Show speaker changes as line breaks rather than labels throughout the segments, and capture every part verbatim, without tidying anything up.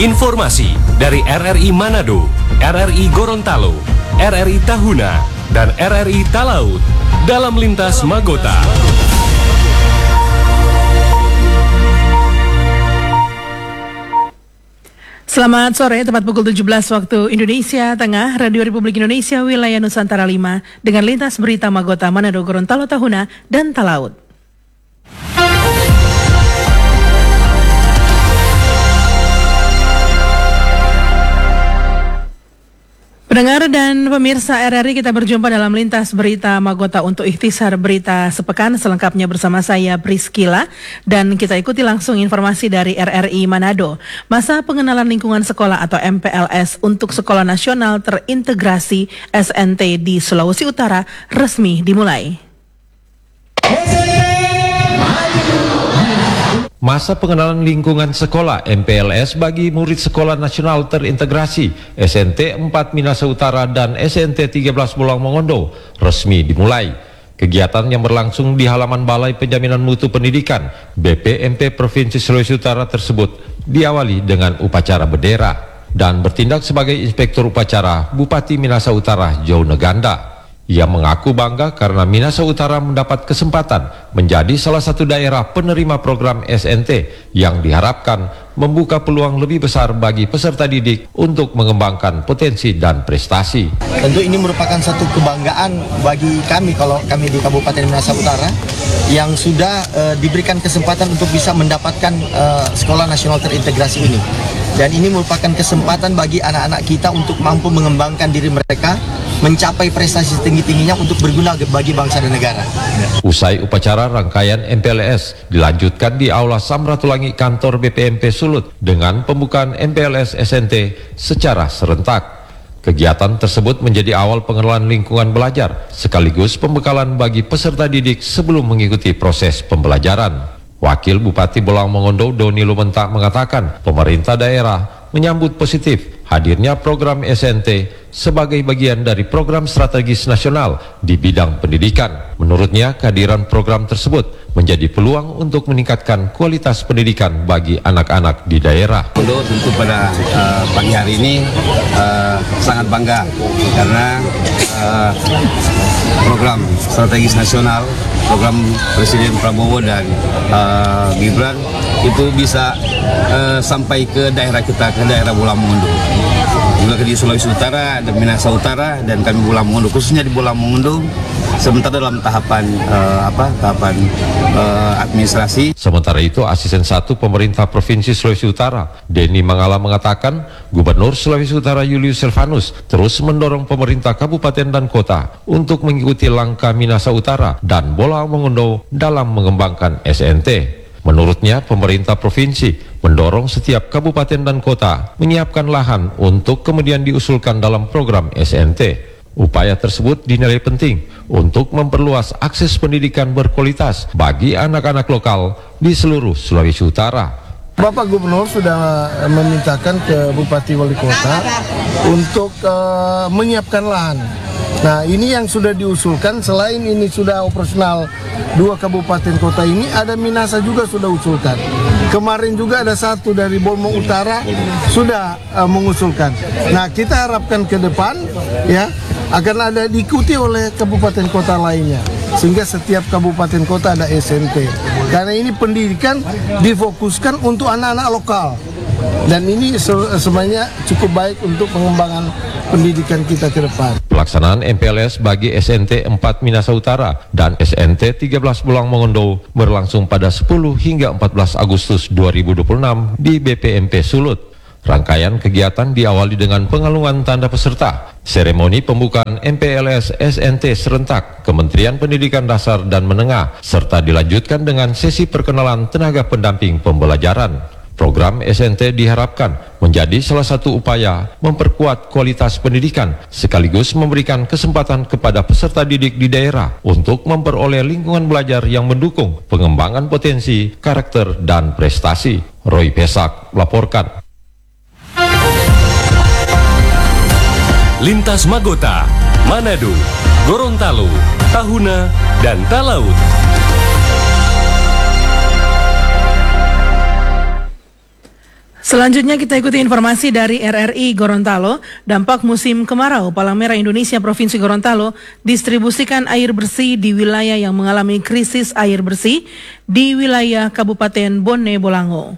Informasi dari R R I Manado, R R I Gorontalo, R R I Tahuna, dan R R I Talaut dalam Lintas Magota.
Selamat sore, tepat pukul tujuh belas waktu Indonesia Tengah, Radio Republik Indonesia Wilayah Nusantara lima dengan Lintas Berita Magota Manado, Gorontalo, Tahuna, dan Talaut. Pendengar dan pemirsa R R I, kita berjumpa dalam Lintas Berita Magota untuk ikhtisar berita sepekan, selengkapnya bersama saya Priscila, dan kita ikuti langsung informasi dari R R I Manado. Masa pengenalan lingkungan sekolah atau M P L S untuk Sekolah Nasional Terintegrasi S N T di Sulawesi Utara resmi dimulai.
Masa pengenalan lingkungan sekolah M P L S bagi murid Sekolah Nasional Terintegrasi S N T empat Minahasa Utara dan S N T tiga belas Bolang Mongondo resmi dimulai. Kegiatan yang berlangsung di halaman Balai Penjaminan Mutu Pendidikan B P M P Provinsi Sulawesi Utara tersebut diawali dengan upacara bendera dan bertindak sebagai inspektur upacara Bupati Minahasa Utara Joe Neganda. Ia mengaku bangga karena Minahasa Utara mendapat kesempatan menjadi salah satu daerah penerima program S N T yang diharapkan membuka peluang lebih besar bagi peserta didik untuk mengembangkan potensi dan prestasi.
Tentu ini merupakan satu kebanggaan bagi kami kalau kami di Kabupaten Minahasa Utara yang sudah uh, diberikan kesempatan untuk bisa mendapatkan uh, Sekolah Nasional Terintegrasi ini. Dan ini merupakan kesempatan bagi anak-anak kita untuk mampu mengembangkan diri mereka, mencapai prestasi tinggi-tingginya untuk berguna bagi bangsa dan negara.
Usai upacara, rangkaian M P L S dilanjutkan di Aula Samratulangi kantor B P M P Sulut dengan pembukaan M P L S S N T secara serentak. Kegiatan tersebut menjadi awal pengenalan lingkungan belajar sekaligus pembekalan bagi peserta didik sebelum mengikuti proses pembelajaran. Wakil Bupati Bolang Mongondo Doni Lumenta mengatakan pemerintah daerah menyambut positif hadirnya program S N T sebagai bagian dari program strategis nasional di bidang pendidikan. Menurutnya, kehadiran program tersebut menjadi peluang untuk meningkatkan kualitas pendidikan bagi anak-anak di daerah.
Untuk tentu pada uh, pagi hari ini uh, sangat bangga karena uh, program strategis nasional, program Presiden Prabowo dan uh, Gibran itu bisa uh, sampai ke daerah kita, ke daerah Bolang Mongondo. Juga di Sulawesi Utara dan Minahasa Utara dan kami Bolang Mongondo, khususnya di Bolang Mongondo sementara dalam tahapan uh, apa tahapan uh, administrasi.
Sementara itu, Asisten satu Pemerintah Provinsi Sulawesi Utara Denny Mangala mengatakan Gubernur Sulawesi Utara Julius Silvanus terus mendorong pemerintah kabupaten dan kota untuk mengikuti langkah Minahasa Utara dan Bolang Mongondo dalam mengembangkan S N T. Menurutnya, pemerintah provinsi mendorong setiap kabupaten dan kota menyiapkan lahan untuk kemudian diusulkan dalam program S N T. Upaya tersebut dinilai penting untuk memperluas akses pendidikan berkualitas bagi anak-anak lokal di seluruh Sulawesi Utara.
Bapak Gubernur sudah memintakan ke Bupati Wali Kota untuk uh, menyiapkan lahan. Nah, ini yang sudah diusulkan, selain ini sudah operasional dua kabupaten kota ini, ada Minahasa juga sudah usulkan. Kemarin juga ada satu dari Bolmong Utara sudah uh, mengusulkan. Nah, kita harapkan ke depan ya akan ada diikuti oleh kabupaten kota lainnya, sehingga setiap kabupaten kota ada S N T. Karena ini pendidikan difokuskan untuk anak-anak lokal. Dan ini sebenarnya cukup baik untuk pengembangan pendidikan kita ke depan.
Pelaksanaan M P L S bagi S N T empat Minahasa Utara dan S N T tiga belas Bolang Mongondo berlangsung pada sepuluh hingga empat belas Agustus dua ribu dua puluh enam di B P M P Sulut. Rangkaian kegiatan diawali dengan pengalungan tanda peserta, seremoni pembukaan M P L S S N T serentak Kementerian Pendidikan Dasar dan Menengah, serta dilanjutkan dengan sesi perkenalan tenaga pendamping pembelajaran. Program S N T diharapkan menjadi salah satu upaya memperkuat kualitas pendidikan sekaligus memberikan kesempatan kepada peserta didik di daerah untuk memperoleh lingkungan belajar yang mendukung pengembangan potensi, karakter, dan prestasi. Roy Pesak melaporkan.
Lintas Magota, Manado, Gorontalo, Tahuna, dan Talaut.
Selanjutnya kita ikuti informasi dari R R I Gorontalo. Dampak musim kemarau, Palang Merah Indonesia Provinsi Gorontalo distribusikan air bersih di wilayah yang mengalami krisis air bersih di wilayah Kabupaten Bone Bolango.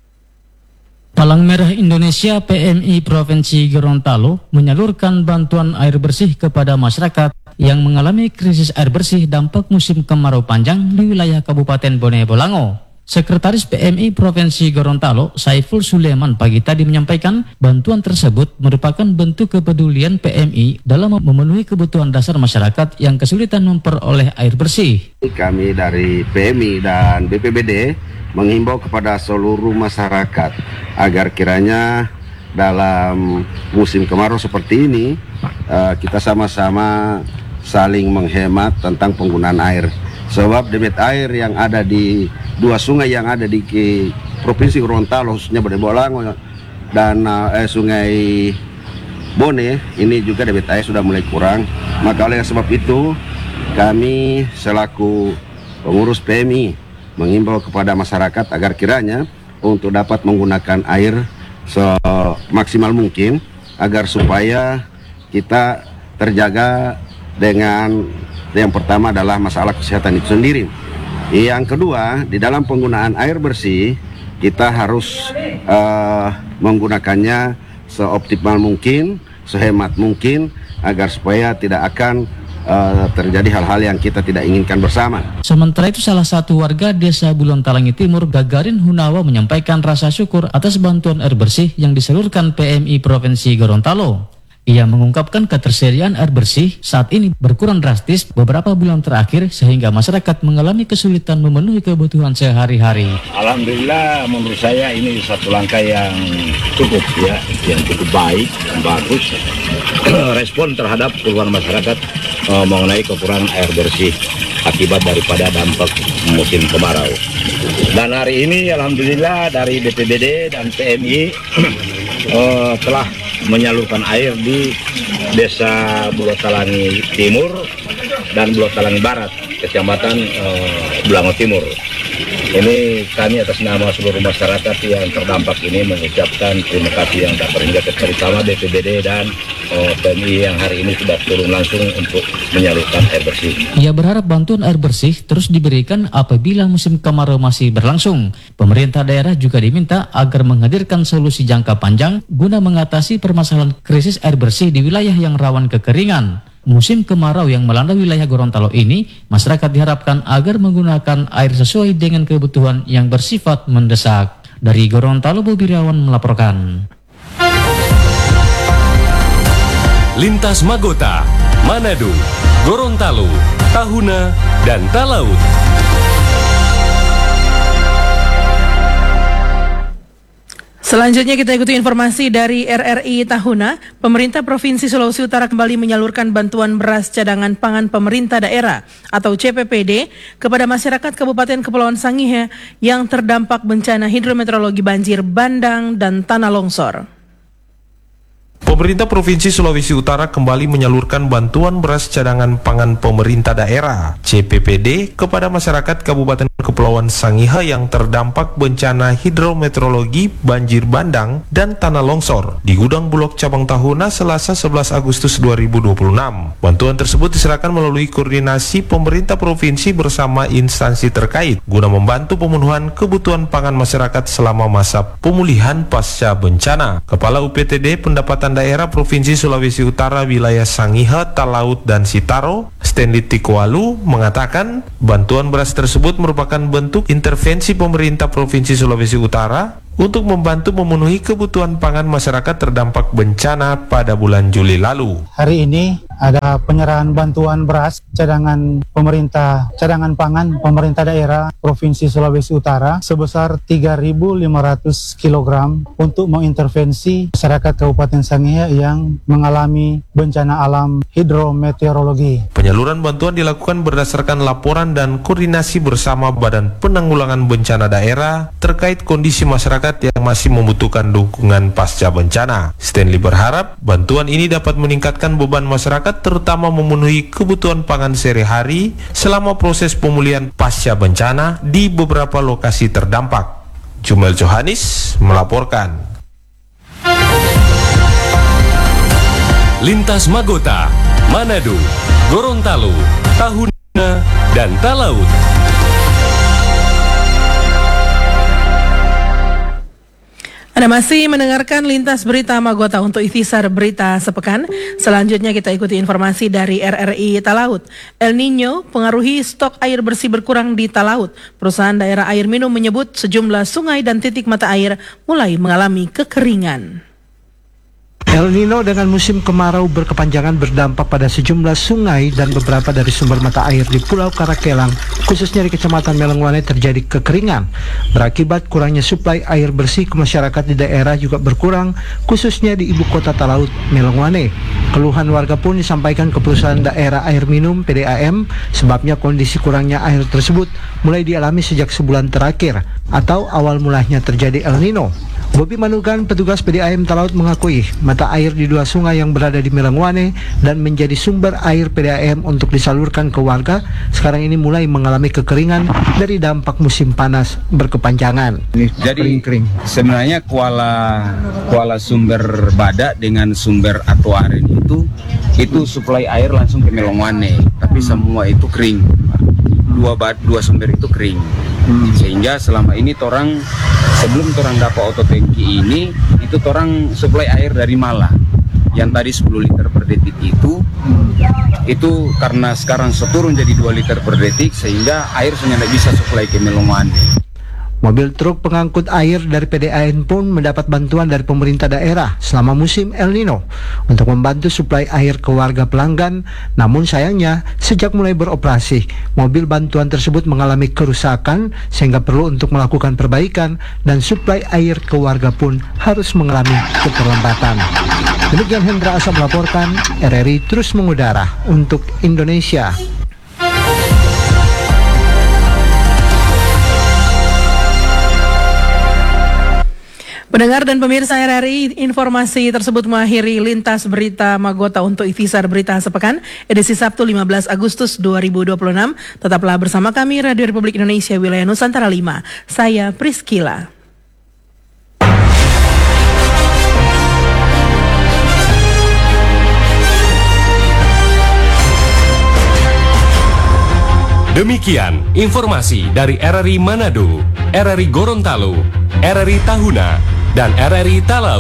Palang Merah Indonesia P M I Provinsi Gorontalo menyalurkan bantuan air bersih kepada masyarakat yang mengalami krisis air bersih dampak musim kemarau panjang di wilayah Kabupaten Bone Bolango. Sekretaris P M I Provinsi Gorontalo, Saiful Suleman, pagi tadi menyampaikan bantuan tersebut merupakan bentuk kepedulian P M I dalam memenuhi kebutuhan dasar masyarakat yang kesulitan memperoleh air bersih.
Kami dari P M I dan B P B D menghimbau kepada seluruh masyarakat agar kiranya dalam musim kemarau seperti ini kita sama-sama saling menghemat tentang penggunaan air. Sebab debit air yang ada di dua sungai yang ada di Provinsi Gorontalo, khususnya Bone Bolango dan eh, Sungai Bone, ini juga debit air sudah mulai kurang. Maka oleh sebab itu kami selaku pengurus P M I mengimbau kepada masyarakat agar kiranya untuk dapat menggunakan air semaksimal mungkin agar supaya kita terjaga dengan yang pertama adalah masalah kesehatan itu sendiri. Yang kedua, di dalam penggunaan air bersih kita harus uh, menggunakannya seoptimal mungkin, sehemat mungkin agar supaya tidak akan uh, terjadi hal-hal yang kita tidak inginkan bersama.
Sementara itu salah satu warga Desa Bulontalangi Timur, Gagarin Hunawa, menyampaikan rasa syukur atas bantuan air bersih yang disalurkan P M I Provinsi Gorontalo. Ia mengungkapkan ketersediaan air bersih saat ini berkurang drastis beberapa bulan terakhir sehingga masyarakat mengalami kesulitan memenuhi kebutuhan sehari-hari.
Alhamdulillah, menurut saya ini satu langkah yang cukup ya, yang cukup baik dan bagus. Respon terhadap keluhan masyarakat uh, mengenai kekurangan air bersih akibat daripada dampak musim kemarau. Dan hari ini alhamdulillah dari B P B D dan P M I uh, telah menyalurkan air di Desa Bulontalangi Timur dan Bulontalangi Barat, Kecamatan uh, Bolango Timur. Ini kami atas nama seluruh masyarakat yang terdampak ini mengucapkan terima kasih yang tak terhingga, terutama B P B D dan uh, P M I yang hari ini sudah turun langsung untuk menyalurkan air bersih.
Ia berharap bantuan air bersih terus diberikan apabila musim kemarau masih berlangsung. Pemerintah daerah juga diminta agar menghadirkan solusi jangka panjang guna mengatasi permasalahan krisis air bersih di wilayah yang rawan kekeringan. Musim kemarau yang melanda wilayah Gorontalo ini, masyarakat diharapkan agar menggunakan air sesuai dengan kebutuhan yang bersifat mendesak. Dari Gorontalo, Bobi Riawan melaporkan.
Lintas Magota, Manado, Gorontalo, Tahuna, dan Talaut.
Selanjutnya kita ikuti informasi dari R R I Tahuna. Pemerintah Provinsi Sulawesi Utara kembali menyalurkan bantuan beras cadangan pangan pemerintah daerah atau C P P D kepada masyarakat Kabupaten Kepulauan Sangihe yang terdampak bencana hidrometeorologi banjir bandang dan tanah longsor.
Pemerintah Provinsi Sulawesi Utara kembali menyalurkan bantuan beras cadangan pangan pemerintah daerah C P P D kepada masyarakat Kabupaten Kepulauan Sangihe yang terdampak bencana hidrometeorologi banjir bandang dan tanah longsor di Gudang Bulog Cabang Tahuna Selasa sebelas Agustus dua ribu dua puluh enam. Bantuan tersebut diserahkan melalui koordinasi pemerintah provinsi bersama instansi terkait guna membantu pemenuhan kebutuhan pangan masyarakat selama masa pemulihan pasca bencana. Kepala U P T D Pendapatan Daerah Provinsi Sulawesi Utara wilayah Sangihe, Talaut, dan Sitaro, Stanley Tikwalu, mengatakan bantuan beras tersebut merupakan bentuk intervensi pemerintah Provinsi Sulawesi Utara untuk membantu memenuhi kebutuhan pangan masyarakat terdampak bencana pada bulan Juli lalu.
Hari ini ada penyerahan bantuan beras cadangan pemerintah, cadangan pangan pemerintah daerah Provinsi Sulawesi Utara sebesar tiga ribu lima ratus kilogram untuk mengintervensi masyarakat Kabupaten Sangihe yang mengalami bencana alam hidrometeorologi.
Penyaluran bantuan dilakukan berdasarkan laporan dan koordinasi bersama Badan Penanggulangan Bencana Daerah terkait kondisi masyarakat yang masih membutuhkan dukungan pasca bencana. Stanley berharap bantuan ini dapat meningkatkan beban masyarakat terutama memenuhi kebutuhan pangan sehari-hari selama proses pemulihan pasca bencana di beberapa lokasi terdampak. Jumel Johanis melaporkan.
Lintas Magota, Manado, Gorontalo, Tahuna, dan Talaut.
Anda masih mendengarkan Lintas Berita Magota untuk ikhtisar berita sepekan. Selanjutnya kita ikuti informasi dari R R I Talaut. El Nino pengaruhi stok air bersih berkurang di Talaut. Perusahaan daerah air minum menyebut sejumlah sungai dan titik mata air mulai mengalami kekeringan.
El Nino dengan musim kemarau berkepanjangan berdampak pada sejumlah sungai dan beberapa dari sumber mata air di Pulau Karakelang, khususnya di Kecamatan Melengwane terjadi kekeringan. Berakibat kurangnya suplai air bersih ke masyarakat di daerah juga berkurang, khususnya di ibu kota Talaut, Melengwane. Keluhan warga pun disampaikan ke perusahaan daerah air minum P D A M, sebabnya kondisi kurangnya air tersebut mulai dialami sejak sebulan terakhir atau awal mulanya terjadi El Nino. Bobi Manugan, petugas P D A M Talaut mengakui mata air di dua sungai yang berada di Melengwane dan menjadi sumber air P D A M untuk disalurkan ke warga sekarang ini mulai mengalami kekeringan dari dampak musim panas berkepanjangan.
Jadi kering. Sebenarnya kuala kuala sumber Badak dengan sumber Atuaren itu itu suplai air langsung ke Melengwane, tapi semua itu kering. Dua bad, dua sumber itu kering. Hmm. Sehingga selama ini torang sebelum torang dapat auto tangki ini itu torang suplai air dari Malah yang tadi sepuluh liter per detik itu hmm. itu karena sekarang seturun jadi dua liter per detik sehingga air sudah tidak bisa suplai ke Melengwane.
Mobil truk pengangkut air dari P D A M pun mendapat bantuan dari pemerintah daerah selama musim El Nino untuk membantu suplai air ke warga pelanggan. Namun sayangnya sejak mulai beroperasi, mobil bantuan tersebut mengalami kerusakan sehingga perlu untuk melakukan perbaikan dan suplai air ke warga pun harus mengalami keterlambatan. Demikian Hendra Asa melaporkan, R R I terus mengudara untuk Indonesia.
Pendengar dan pemirsa R R I, informasi tersebut mengakhiri Lintas Berita Magota untuk ikhtisar berita sepekan edisi Sabtu lima belas Agustus dua ribu dua puluh enam. Tetaplah bersama kami Radio Republik Indonesia Wilayah Nusantara lima. Saya Priscila.
Demikian informasi dari R R I Manado, R R I Gorontalo, R R I Tahuna, dan R R I Talaut.